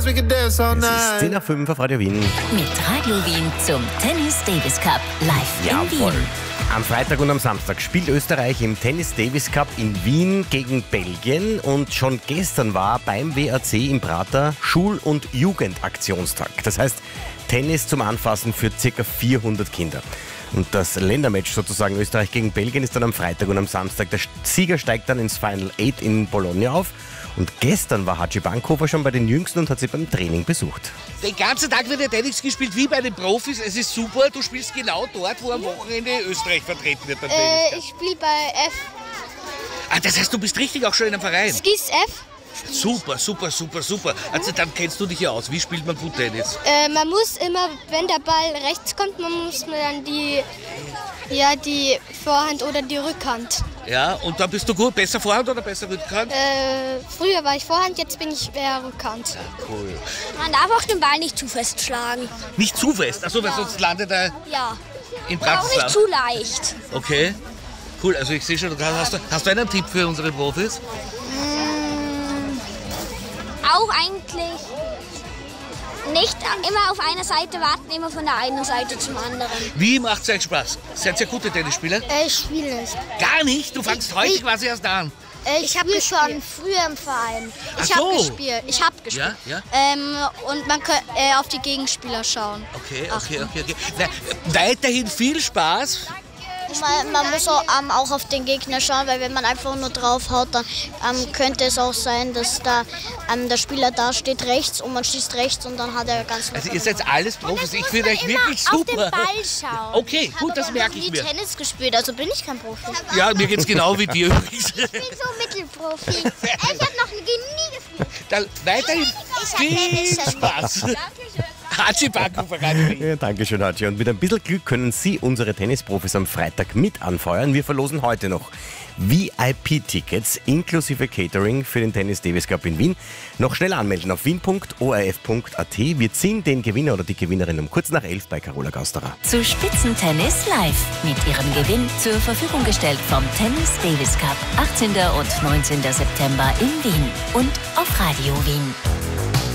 dance, we can dance all Es night. ist 10 nach 5 auf Radio Wien. Mit Radio Wien zum Tennis Davis Cup live in Jawohl. Wien. Am Freitag und am Samstag spielt Österreich im Tennis Davis Cup in Wien gegen Belgien und schon gestern war beim WAC im Prater Schul- und Jugendaktionstag. Das heißt Tennis zum Anfassen für ca. 400 Kinder. Und das Ländermatch sozusagen Österreich gegen Belgien ist dann am Freitag und am Samstag. Der Sieger steigt dann ins Final 8 in Bologna auf. Und gestern war Haji Bankhofer schon bei den Jüngsten und hat sie beim Training besucht. Den ganzen Tag wird ja Tennis gespielt wie bei den Profis. Es ist super, du spielst genau dort, wo am Wochenende Österreich vertreten wird. Beim Tennis. Ich spiele bei F. Ah, das heißt, du bist richtig auch schon in einem Verein. Skis F. Super, super, super, super. Also dann kennst du dich ja aus. Wie spielt man gut Tennis? Man muss immer, wenn der Ball rechts kommt, muss man dann die Vorhand oder die Rückhand. Ja, und da bist du gut. Besser Vorhand oder besser Rückhand? Früher war ich Vorhand, jetzt bin ich eher Rückhand. Cool. Man darf auch den Ball nicht zu fest schlagen. Nicht zu fest, achso, weil sonst landet er Ja. in Auch Bratislava. nicht zu leicht. Okay, cool. Also ich sehe schon, hast du einen Tipp für unsere Profis? Auch eigentlich nicht immer auf einer Seite warten, immer von der einen Seite zum anderen. Wie macht es euch Spaß? Seid ihr gute Tennisspieler? Ich spiele nicht. Gar nicht? Du fängst heute quasi erst an. Ich habe schon früher im Verein. Ach Ich habe so. gespielt. Ich habe gespielt. Ja? Und man kann auf die Gegenspieler schauen. Okay. Na, weiterhin viel Spaß. Man muss auch auf den Gegner schauen, weil wenn man einfach nur drauf haut, dann könnte es auch sein, dass da der Spieler da steht rechts und man schießt rechts und dann hat er ganz... Also ihr seid alles Profis. Ich finde euch wirklich auf den super. Ball schauen. Okay, gut, das merke ich mir. Tennis gespielt, also bin ich kein Profi. Ja, mir geht's genau wie dir übrigens. Ich bin so Mittelprofi. Ich habe noch nie gespielt. Dann weiterhin viel Spaß. Haji Bankhofer, Radio Wien. Ja, danke schön, Haji. Und mit ein bisschen Glück können Sie unsere Tennisprofis am Freitag mit anfeuern. Wir verlosen heute noch VIP-Tickets inklusive Catering für den Tennis Davis Cup in Wien. Noch schnell anmelden auf wien.orf.at. Wir ziehen den Gewinner oder die Gewinnerin um kurz nach 11 bei Carola Gausterer. Zu Spitzentennis live mit ihrem Gewinn zur Verfügung gestellt vom Tennis Davis Cup 18. und 19. September in Wien und auf Radio Wien.